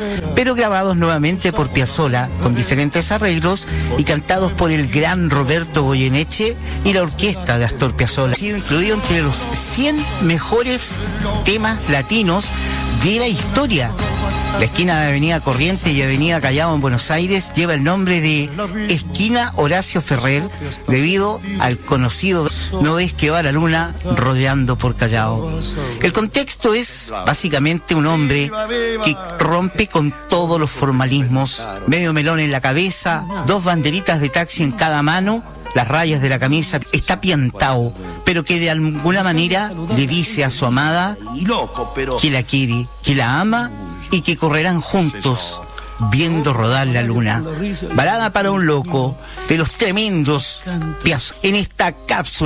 pero grabados nuevamente por Piazzolla con diferentes arreglos y cantados por el gran Roberto Goyeneche y la orquesta de Astor Piazzolla. Ha sido incluido entre los 100 mejores temas latinos de la historia. La esquina de Avenida Corrientes y Avenida Callao en Buenos Aires lleva el nombre de Esquina Horacio Ferrer debido al conocido "No ves que va la luna rodeando por Callao". El contexto es básicamente un hombre que rompe con todos los formalismos, medio melón en la cabeza, 2 banderitas de taxi en cada mano, las rayas de la camisa, está piantao, pero que de alguna manera le dice a su amada que la quiere, que la ama y que correrán juntos viendo rodar la luna. Balada para un loco de los tremendos Piazzolla en esta cápsula.